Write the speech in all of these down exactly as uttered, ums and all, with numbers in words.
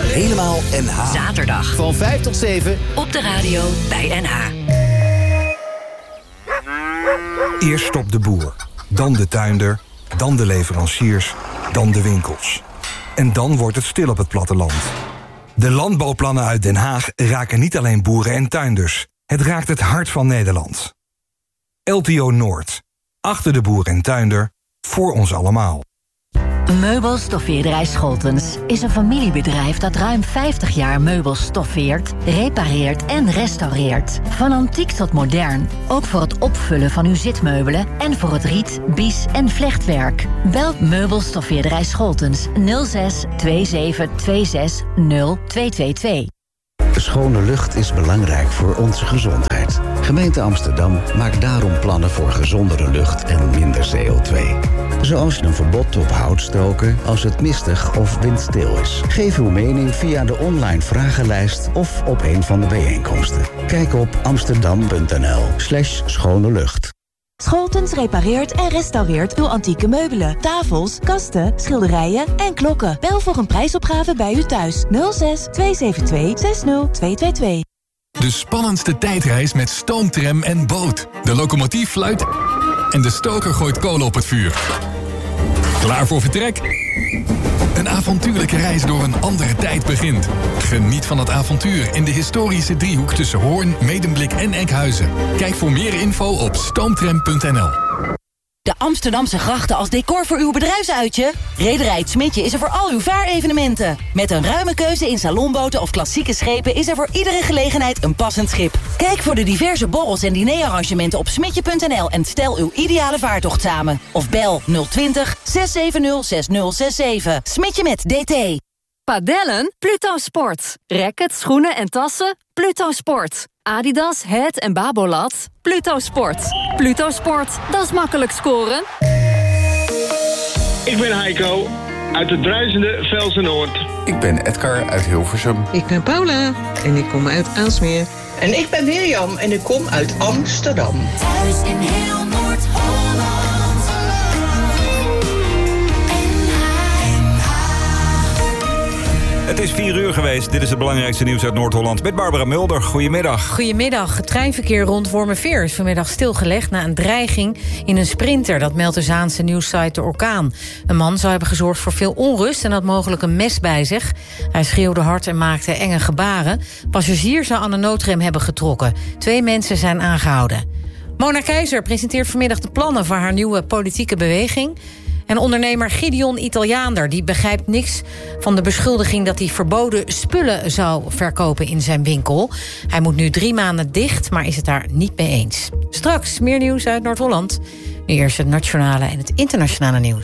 Helemaal N H. Zaterdag. Van vijf tot zeven. Op de radio bij N H. Eerst stopt de boer, dan de tuinder, dan de leveranciers, dan de winkels. En dan wordt het stil op het platteland. De landbouwplannen uit Den Haag raken niet alleen boeren en tuinders. Het raakt het hart van Nederland. L T O Noord. Achter de boer en tuinder. Voor ons allemaal. Meubelstoffeerderij Scholtens is een familiebedrijf dat ruim vijftig jaar meubels stoffeert, repareert en restaureert. Van antiek tot modern. Ook voor het opvullen van uw zitmeubelen en voor het riet, bies en vlechtwerk. Bel Meubelstoffeerderij Scholtens nul zes twee zeven twee zes nul twee twee twee. Schone lucht is belangrijk voor onze gezondheid. Gemeente Amsterdam maakt daarom plannen voor gezondere lucht en minder C O twee. Zoals een verbod op houtstoken als het mistig of windstil is. Geef uw mening via de online vragenlijst of op een van de bijeenkomsten. Kijk op amsterdam.nl slash schone lucht. Scholtens repareert en restaureert uw antieke meubelen, tafels, kasten, schilderijen en klokken. Bel voor een prijsopgave bij u thuis. nul zes twee zeven twee zes nul twee twee twee. De spannendste tijdreis met stoomtram en boot. De locomotief fluit en de stoker gooit kolen op het vuur. Klaar voor vertrek? Een avontuurlijke reis door een andere tijd begint. Geniet van het avontuur in de historische driehoek tussen Hoorn, Medemblik en Enkhuizen. Kijk voor meer info op stoomtram punt n l. De Amsterdamse grachten als decor voor uw bedrijfsuitje? Rederij Het Smidje is er voor al uw vaarevenementen. Met een ruime keuze in salonboten of klassieke schepen is er voor iedere gelegenheid een passend schip. Kijk voor de diverse borrels en dinerarrangementen op smidje punt n l en stel uw ideale vaartocht samen. Of bel nul twintig zes zeven nul zes nul zes zeven. Smidje met D T. Padellen? Pluto Sport. Racket, schoenen en tassen? Pluto Sport. Adidas, Het en Babolat? Pluto Sport. Pluto Sport, dat is makkelijk scoren. Ik ben Heiko, uit het bruisende Velsen-Noord. Ik ben Edgar uit Hilversum. Ik ben Paula en ik kom uit Aalsmeer. En ik ben Mirjam en ik kom uit Amsterdam. Thuis in heel Noord-Holland. Het is vier uur geweest. Dit is het belangrijkste nieuws uit Noord-Holland. Met Barbara Mulder. Goedemiddag. Goedemiddag. Het treinverkeer rond Wormerveer is vanmiddag stilgelegd na een dreiging in een sprinter. Dat meldt de Zaanse nieuwssite De Orkaan. Een man zou hebben gezorgd voor veel onrust en had mogelijk een mes bij zich. Hij schreeuwde hard en maakte enge gebaren. Passagier zou aan de noodrem hebben getrokken. Twee mensen zijn aangehouden. Mona Keizer presenteert vanmiddag de plannen voor haar nieuwe politieke beweging. En ondernemer Gideon Italiaander die begrijpt niks van de beschuldiging dat hij verboden spullen zou verkopen in zijn winkel. Hij moet nu drie maanden dicht, maar is het daar niet mee eens. Straks meer nieuws uit Noord-Holland. Nu eerst het nationale en het internationale nieuws.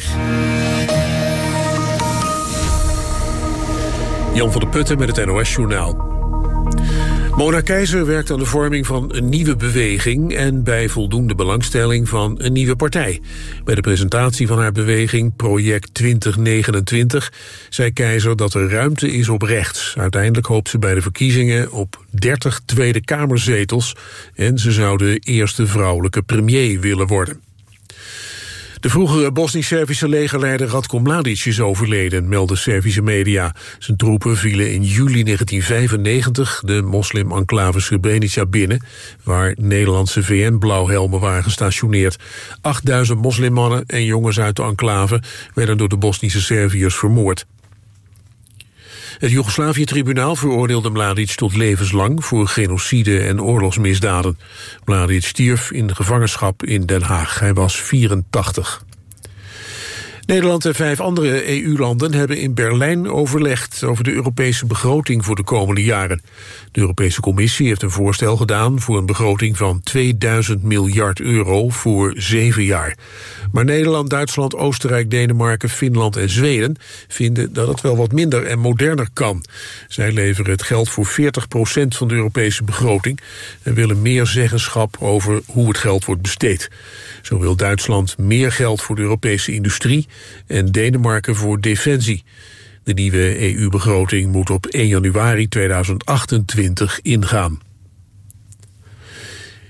Jan van der Putten met het N O S-journaal. Mona Keizer werkt aan de vorming van een nieuwe beweging en bij voldoende belangstelling van een nieuwe partij. Bij de presentatie van haar beweging Project twintig negenentwintig zei Keizer dat er ruimte is op rechts. Uiteindelijk hoopt ze bij de verkiezingen op dertig Tweede Kamerzetels en ze zou de eerste vrouwelijke premier willen worden. De vroegere Bosnisch-Servische legerleider Ratko Mladic is overleden, melden Servische media. Zijn troepen vielen in juli negentien vijfennegentig de moslim-enclave Srebrenica binnen, waar Nederlandse V N-blauwhelmen waren gestationeerd. achtduizend moslimmannen en jongens uit de enclave werden door de Bosnische Serviërs vermoord. Het Joegoslavië-tribunaal veroordeelde Mladic tot levenslang voor genocide en oorlogsmisdaden. Mladic stierf in gevangenschap in Den Haag. Hij was vierentachtig. Nederland en vijf andere E U-landen hebben in Berlijn overlegd over de Europese begroting voor de komende jaren. De Europese Commissie heeft een voorstel gedaan voor een begroting van tweeduizend miljard euro voor zeven jaar. Maar Nederland, Duitsland, Oostenrijk, Denemarken, Finland en Zweden vinden dat het wel wat minder en moderner kan. Zij leveren het geld voor veertig procent van de Europese begroting en willen meer zeggenschap over hoe het geld wordt besteed. Zo wil Duitsland meer geld voor de Europese industrie en Denemarken voor defensie. De nieuwe E U-begroting moet op één januari tweeduizend achtentwintig ingaan.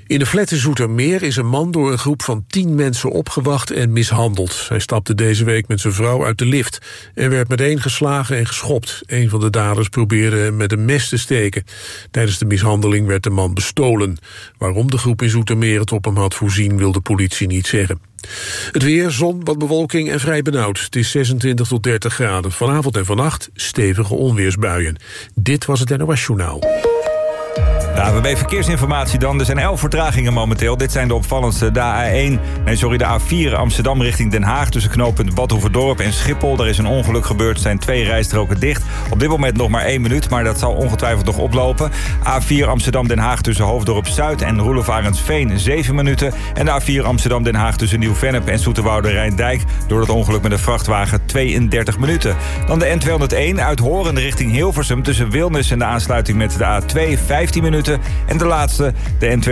In de flat in Zoetermeer is een man door een groep van tien mensen opgewacht en mishandeld. Hij stapte deze week met zijn vrouw uit de lift en werd meteen geslagen en geschopt. Een van de daders probeerde hem met een mes te steken. Tijdens de mishandeling werd de man bestolen. Waarom de groep in Zoetermeer het op hem had voorzien wil de politie niet zeggen. Het weer, zon, wat bewolking en vrij benauwd. Het is zesentwintig tot dertig graden. Vanavond en vannacht stevige onweersbuien. Dit was het N O S-journaal. De A W B Verkeersinformatie dan. Er zijn elf vertragingen momenteel. Dit zijn de opvallendste. De A één, nee sorry, de A vier Amsterdam richting Den Haag... tussen knooppunt Badhoevedorp en Schiphol. Er is een ongeluk gebeurd, er zijn twee rijstroken dicht. Op dit moment nog maar één minuut, maar dat zal ongetwijfeld nog oplopen. A vier Amsterdam-Den Haag tussen Hoofddorp Zuid en Roelof Arendsveen zeven minuten. En de A vier Amsterdam-Den Haag tussen Nieuw-Vennep en Zoeterwoude Rijndijk... door het ongeluk met een vrachtwagen tweeëndertig minuten. Dan de N tweehonderdéén uit Horen richting Hilversum... tussen Wilnis en de aansluiting met de A twee vijftien minuten. En de laatste, de N